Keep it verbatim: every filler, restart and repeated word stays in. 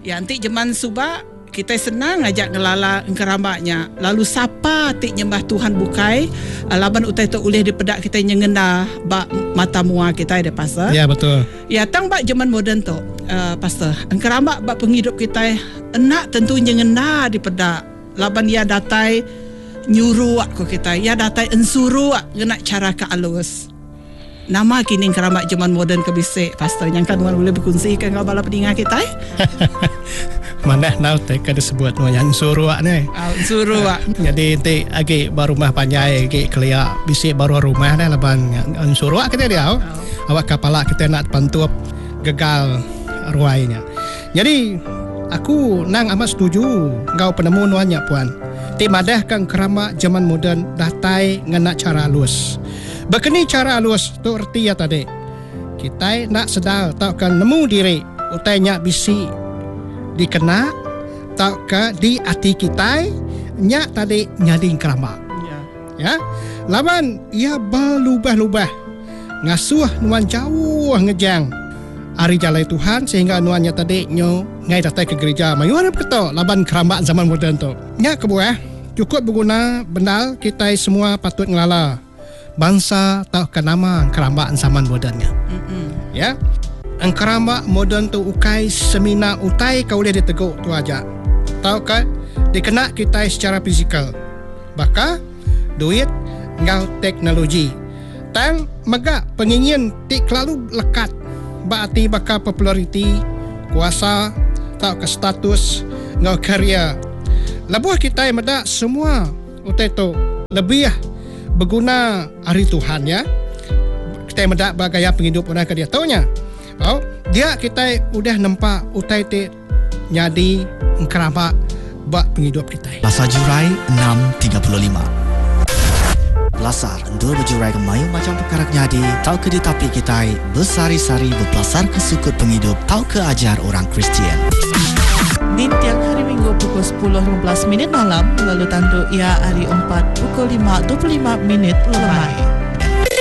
Ya antik jeman subak kita senang ngajak ngelala engkerambaknya. Lalu siapa tik nyembah Tuhan bukai laban utai tu ulih dipedak kita nyengena bak mata mua kita ada pastor. Ya betul. Ya tang bak zaman moden tu uh, pastor. Engkerambak bak penghidup kita enak tentu nyengena dipedak. Laban ya datai nyuruh aku kita. Ya datai ensuru ngena cara ke alus. Nama kini engkerambak zaman moden kebisik pastor yang kan boleh berkongsi kan kau bala pendengar kita. Mana nak tak ada sebut yang suruh ni. Ah, suruh. Jadi nanti agi baru rumah panjai agi kelia bisik baru rumah dah laban suruh kita dia. Oh. Awak kepala kita nak pantup gagal ruainya. Jadi aku nang amat setuju kau penemu nuannya puan. Ti madah kang kerama zaman moden datai ngena cara halus. Begini cara halus tu erti ya tadi. Kita nak sedar tau kan nemu diri utainya bisi dikena tau ke di hati kita nyak tadi nyading kerama. Ya. Ya. Laban ia berlubah-lubah ngasuh nuan jauh ngejang hari jalai Tuhan sehingga nuannya tadi nyo ngai datang ke gereja mayu harap keto laban kerama zaman moden tu. Nyak kebuah cukup berguna benar kita semua patut ngelala bangsa tau ke nama kerama zaman modennya. Mm-mm. Ya. Angkerama moden tu ukai semina utai kau boleh diteguk tu aja. Tahu kan? Dikena kita secara fizikal. Baka duit ngau teknologi. Tang megak pengingin tik lalu lekat. Berarti baka populariti, kuasa, tahu ke status ngau karya. Lebuh kita yang medak semua utai tu lebih berguna hari Tuhan ya. Kita medak bagaya penghidup orang ke dia taunya. Oh, dia kita udah nampak utai te nyadi engkerama bak penghidup kita. Lasar Jurai enam tiga puluh lima. Lasar dua berjurai ke mayu macam perkara nyadi tau ke di tapi kita bersari-sari berpelasar ke sukut penghidup tau ke ajar orang Kristian. Di tiang hari Minggu pukul sepuluh lima belas minit malam lalu tandu ia hari empat pukul lima dua puluh lima minit lemai.